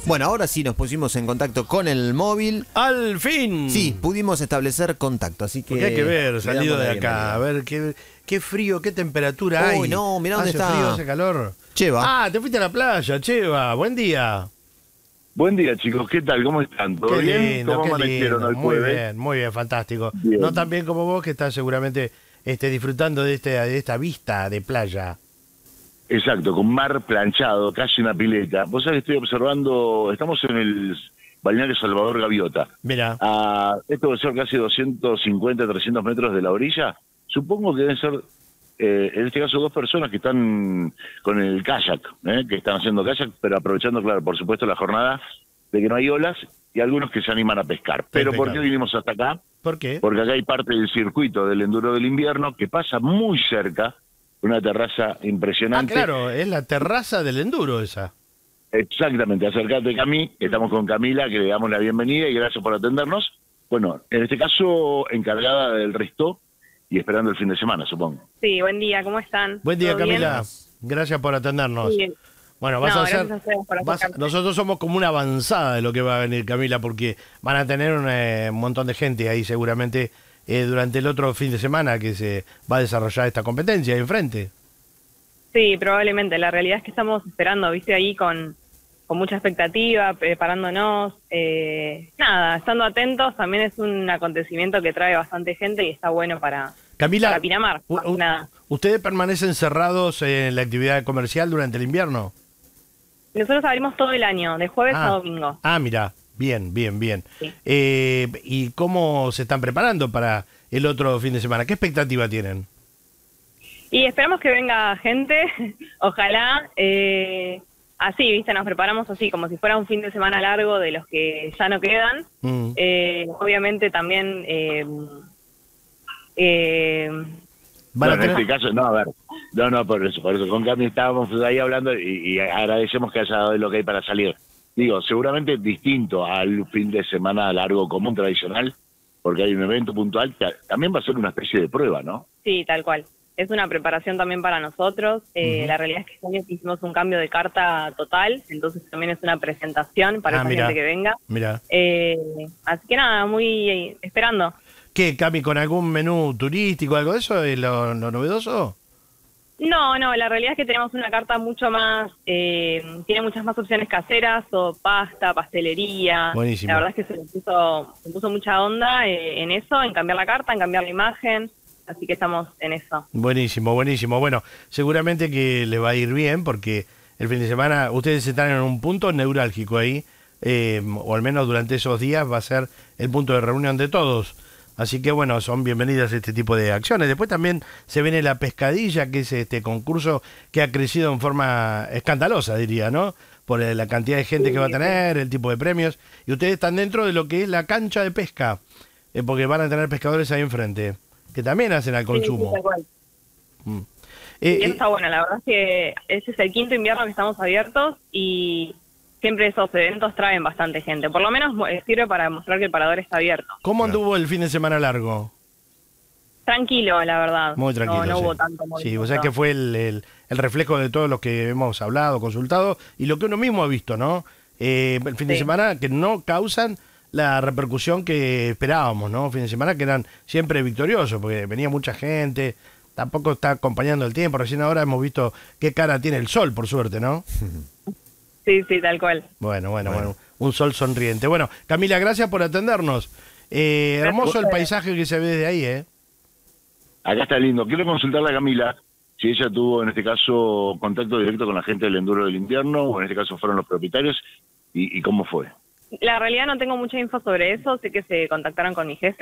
Bueno, ahora sí nos pusimos en contacto con el móvil. ¡Al fin! Sí, pudimos establecer contacto, así que... Porque hay que ver, salido de acá, bienvenida. a ver qué frío, qué temperatura hay. Uy, no, mirá dónde ¿Hace está. frío, hace calor? Cheva. Ah, te fuiste a la playa, Cheva, buen día. Buen día, chicos. ¿Qué tal? ¿Cómo están? ¿Todo Qué bien? lindo, ¿Cómo qué amanecieron lindo. hoy jueves? Muy bien, fantástico. Bien. No tan bien como vos, que estás seguramente disfrutando de esta vista de playa. Exacto, con mar planchado, casi una pileta. Vos sabés que estoy observando, estamos en el balneario Salvador Gaviota. Mira, Esto debe ser casi 250, 300 metros de la orilla. Supongo que deben ser, en este caso, dos personas que están con el kayak, que están haciendo kayak, pero aprovechando, claro, por supuesto, la jornada de que no hay olas y algunos que se animan a pescar. Pero ¿por qué vinimos hasta acá? ¿por qué? Porque acá hay parte del circuito del enduro del invierno que pasa muy cerca, una terraza Ah, impresionante. claro, es la terraza del enduro esa. Exactamente, acércate Cami, estamos con Camila, que le damos la bienvenida y gracias por atendernos. Bueno, en este caso, encargada del resto y esperando el fin de semana, supongo. Sí, buen día, ¿cómo están? Buen día, ¿Todo bien? Camila. Gracias por atendernos. Bien. Bueno, vas No, a hacer... gracias a ustedes por acercarse. Nosotros somos como una avanzada de lo que va a venir, Camila, porque van a tener un montón de gente ahí seguramente durante el otro fin de semana que se va a desarrollar esta competencia ahí enfrente. Sí, probablemente. La realidad es que estamos esperando, viste, ahí con mucha expectativa, preparándonos. Nada, estando atentos, también es un acontecimiento que trae bastante gente y está bueno para Camila, Pinamar, más que nada. ¿ustedes permanecen cerrados en la actividad comercial durante el invierno? Nosotros abrimos todo el año, de jueves a domingo. Ah, mira, bien. Sí. ¿Y cómo se están preparando para el otro fin de semana? ¿Qué expectativa tienen? Y esperamos que venga gente, ojalá. Así, viste, nos preparamos así, como si fuera un fin de semana largo de los que ya no quedan. Obviamente también... ¿Van a Bueno, en tener- este caso, no, a ver, no, por eso, con Cami estábamos ahí hablando y agradecemos que haya dado lo que hay para salir. Digo, seguramente distinto al fin de semana largo común tradicional, porque hay un evento puntual que también va a ser una especie de prueba, ¿no? Sí, tal cual. Es una preparación también para nosotros. La realidad es que este año hicimos un cambio de carta total, entonces también es una presentación para esa mira, gente que venga. Mira. Así que nada, muy esperando. ¿Qué, Cami, con algún menú turístico, algo de eso, es lo novedoso? No, la realidad es que tenemos una carta mucho más, tiene muchas más opciones caseras, o pasta, pastelería. Buenísimo. La verdad es que se puso mucha onda en eso, en cambiar la carta, en cambiar la imagen. Así que estamos en eso. Buenísimo. Bueno, seguramente que le va a ir bien porque el fin de semana ustedes están en un punto neurálgico ahí, o al menos durante esos días va a ser el punto de reunión de todos. Así que bueno, son bienvenidas este tipo de acciones. Después también se viene la pescadilla, que es este concurso que ha crecido en forma escandalosa, diría, ¿no? Por la cantidad de gente que va a tener, el tipo de premios. Y ustedes están dentro de lo que es la cancha de pesca, porque van a tener pescadores ahí enfrente, que también hacen al consumo. Sí, tal cual. Mm. Y eso está bueno, la verdad es que ese es el quinto invierno que estamos abiertos y siempre esos eventos traen bastante gente. Por lo menos sirve para demostrar que el parador está abierto. ¿Cómo anduvo el fin de semana largo? Tranquilo, la verdad. Muy tranquilo. No sí. hubo tanto Sí, movimiento. o sea que fue el reflejo de todo lo que hemos hablado, consultado y lo que uno mismo ha visto, ¿no? El fin de Sí. semana que no causan la repercusión que esperábamos, ¿no? Fin de semana que eran siempre victoriosos, porque venía mucha gente, tampoco está acompañando el tiempo. Recién ahora hemos visto qué cara tiene el sol, por suerte, ¿no? Sí, tal cual. Bueno, un sol sonriente. Bueno, Camila, gracias por atendernos. Hermoso el paisaje que se ve desde ahí, ¿eh? Acá está lindo. Quiero consultarle a Camila si ella tuvo, en este caso, contacto directo con la gente del enduro del invierno, o en este caso fueron los propietarios, y cómo fue. La realidad no tengo mucha info sobre eso. Sé que se contactaron con mi jefe.